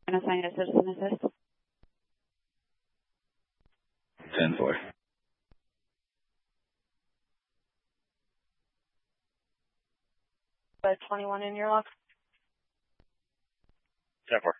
can assign a citizen assist. 10-4. 21 in your log. 10-4.